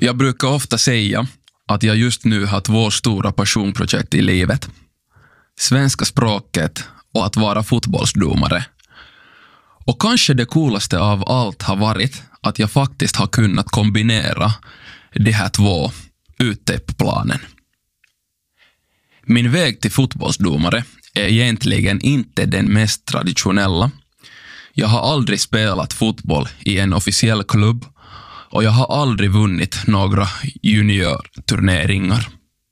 Jag brukar ofta säga att jag just nu har 2 stora passionprojekt i livet. Svenska språket och att vara fotbollsdomare. Och kanske det coolaste av allt har varit att jag faktiskt har kunnat kombinera de här 2 ute på planen. Min väg till fotbollsdomare är egentligen inte den mest traditionella. Jag har aldrig spelat fotboll i en officiell klubb och jag har aldrig vunnit några juniorturneringar.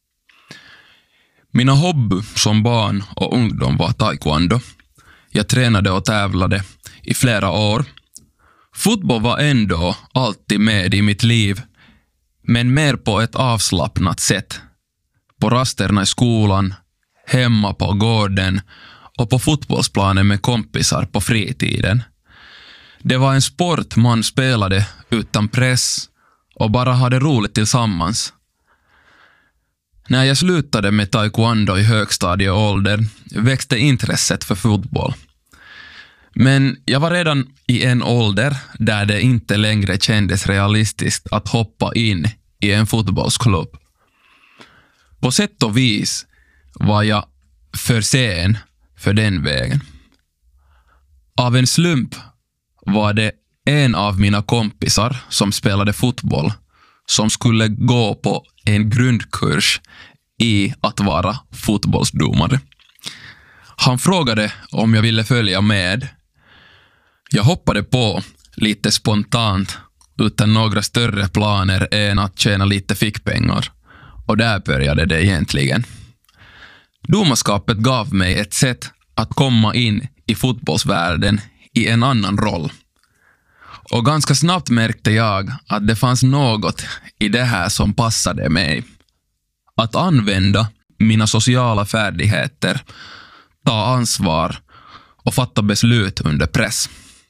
Mina hobby som barn och ungdom var taekwondo. Jag tränade och tävlade i flera år. Fotboll var ändå alltid med i mitt liv, men mer på ett avslappnat sätt. På rasterna i skolan, hemma på gården och på fotbollsplanen med kompisar på fritiden. Det var en sport man spelade utan press och bara hade roligt tillsammans. När jag slutade med taekwondo i högstadieålder växte intresset för fotboll. Men jag var redan i en ålder där det inte längre kändes realistiskt att hoppa in i en fotbollsklubb. På sätt och vis var jag för sen för den vägen. Av en slump var det en av mina kompisar som spelade fotboll som skulle gå på en grundkurs i att vara fotbollsdomare. Han frågade om jag ville följa med. Jag hoppade på lite spontant utan några större planer än att tjäna lite fickpengar. Och där började det egentligen. Domarskapet gav mig ett sätt att komma in i fotbollsvärlden i en annan roll. Och ganska snabbt märkte jag att det fanns något i det här som passade mig. Att använda mina sociala färdigheter, ta ansvar och fatta beslut under press.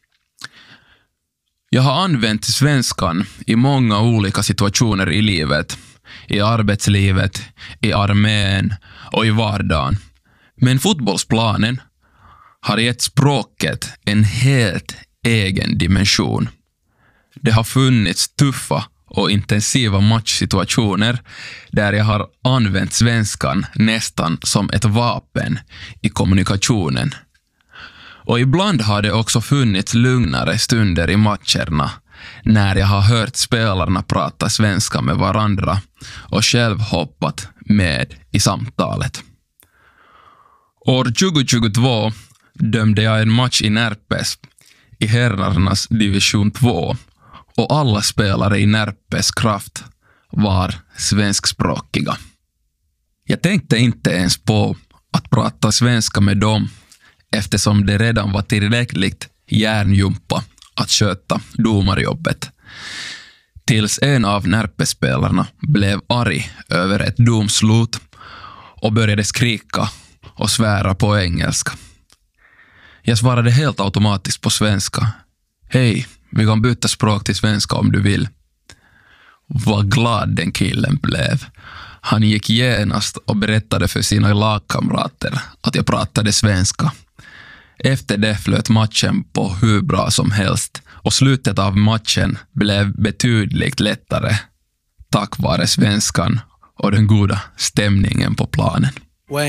Jag har använt svenskan i många olika situationer i livet. I arbetslivet, i armén och i vardagen. Men fotbollsplanen har gett språket en helt egen dimension. Det har funnits tuffa och intensiva matchsituationer där jag har använt svenskan nästan som ett vapen i kommunikationen. Och ibland har det också funnits lugnare stunder i matcherna när jag har hört spelarna prata svenska med varandra och själv hoppat med i samtalet. År 2022 dömde jag en match i Närpes i herrarnas division 2 och alla spelare i Närpes Kraft var svenskspråkiga. Jag tänkte inte ens på att prata svenska med dem eftersom det redan var tillräckligt järnjumpa att sköta domarjobbet. Tills en av Närpespelarna blev arg över ett domslut och började skrika och svära på engelska. Jag svarade helt automatiskt på svenska. Hej, vi kan byta språk till svenska om du vill. Vad glad den killen blev. Han gick genast och berättade för sina lagkamrater att jag pratade svenska. Efter det flöt matchen på hur bra som helst och slutet av matchen blev betydligt lättare tack vare svenskan och den goda stämningen på planen.